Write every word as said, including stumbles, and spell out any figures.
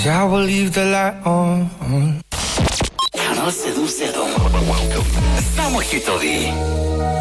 Cause I will leave the light on. Canal sedmdesiatsedem. Samo hitovi.